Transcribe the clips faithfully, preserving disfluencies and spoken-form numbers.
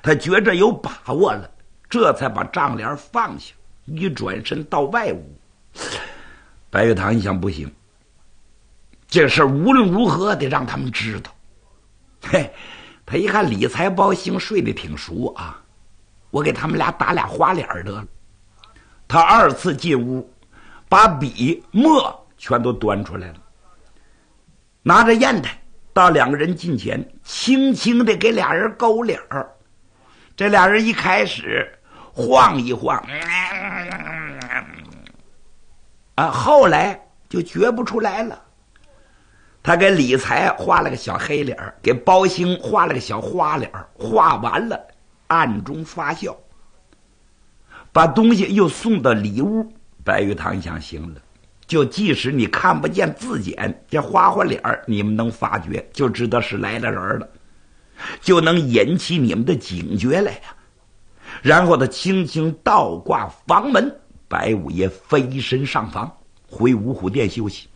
他觉着有把握了，这才把帐帘放下，一转身到外屋。白玉堂一想，不行，这事无论如何得让他们知道。嘿，他一看李财包兴睡得挺熟啊，我给他们俩打俩花脸得了。他二次进屋，把笔墨全都端出来了，拿着砚台到两个人近前，轻轻地给俩人勾脸儿。这俩人一开始晃一晃，啊，后来就觉不出来了。他给李财画了个小黑脸，给包兴画了个小花脸，画完了暗中发笑，把东西又送到里屋。白玉堂想，行了，就即使你看不见字简，这花花脸你们能发觉，就知道是来了人了，就能引起你们的警觉来呀。然后他轻轻倒挂房门，白五爷飞身上房，回五虎殿休息。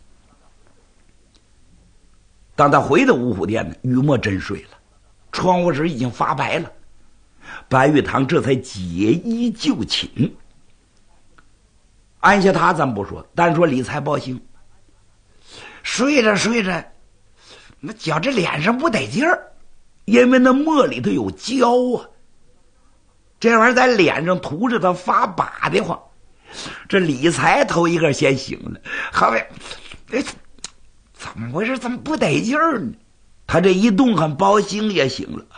当他回到五虎殿呢，雨墨真睡了，窗户纸已经发白了。白玉堂这才解衣就寝。按下他咱不说，单说李财包兴，睡着睡着，那觉着脸上不得劲儿，因为那墨里头有胶啊，这玩意儿在脸上涂着他发把的慌。这李财头一个先醒了，好呗，哎，怎么回事？怎么不得劲儿呢？他这一动弹，包兴也醒了。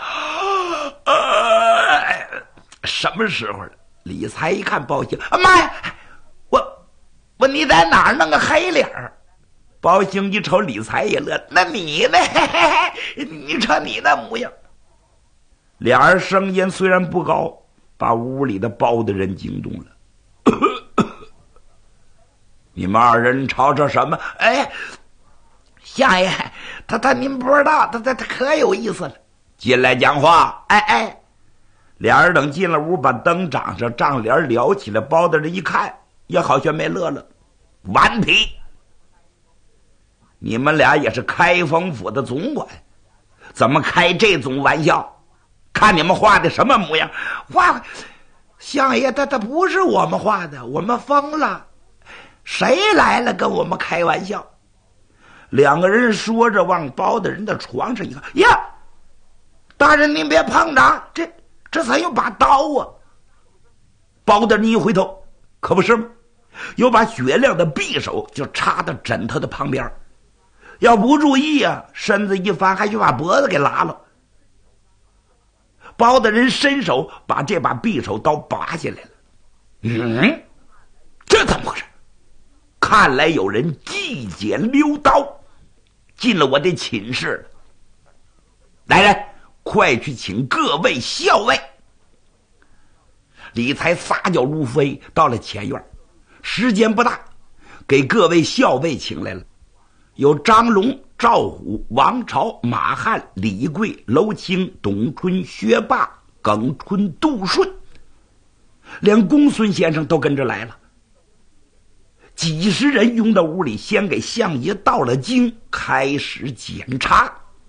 啊，什么时候了？李财一看包兴，啊妈呀！我我你在哪儿弄个黑脸儿？包兴一瞅李财也乐，那你呢？嘿嘿嘿，你瞅你那模样。俩人声音虽然不高，把屋里的包的人惊动了。你们二人吵吵什么？哎，相爷，他他您不知道，他他他可有意思了。进来讲话。哎哎，俩人等进了屋，把灯掌上，帐帘撩起来，包的人一看，也好像没乐了。顽皮！你们俩也是开封府的总管，怎么开这种玩笑？看你们画的什么模样？画，相爷，他他不是我们画的，我们疯了。谁来了跟我们开玩笑？两个人说着，往包大人的床上一看，呀，大人您别碰着，这这才有把刀啊！包大人一回头，可不是吗？有把雪亮的匕首就插到枕头的旁边，要不注意啊，身子一翻，还就把脖子给拉了。包大人伸手把这把匕首刀拔下来了。嗯，这怎么回事？看来有人计捡溜刀进了我的寝室了。来人，快去请各位校尉。李才撒脚如飞到了前院，时间不大，给各位校尉请来了，有张龙、赵虎、王朝、马汉、李贵、娄清、董春、薛霸、耿春、杜顺，连公孙先生都跟着来了。几十人拥到屋里，先给相爷道了经，开始检查。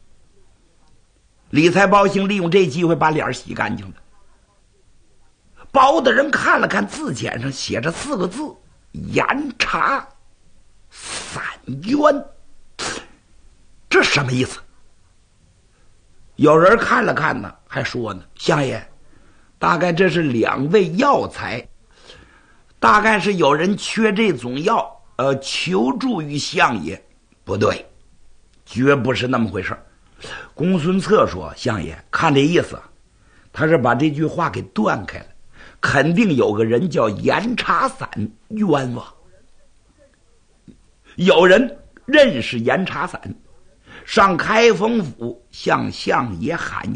李才包兴利用这机会把脸洗干净了。包大人看了看字简上写着四个字：严查散冤。这什么意思？有人看了看呢，还说呢，相爷，大概这是两味药材，大概是有人缺这种药，呃，求助于相爷。不对，绝不是那么回事。公孙策说，相爷，看这意思，他是把这句话给断开了，肯定有个人叫严查散冤枉。有人认识严查散，上开封府向相爷喊